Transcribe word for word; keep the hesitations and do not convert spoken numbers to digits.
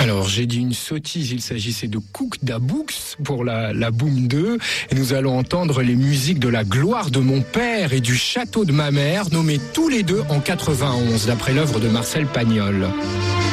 Alors, j'ai dit une sottise, il s'agissait de Cook da Books pour la, la Boom deux. Et nous allons entendre les musiques de La gloire de mon père et du château de ma mère, nommés tous les deux en quatre-vingt-onze, d'après l'œuvre de Marcel Pagnol.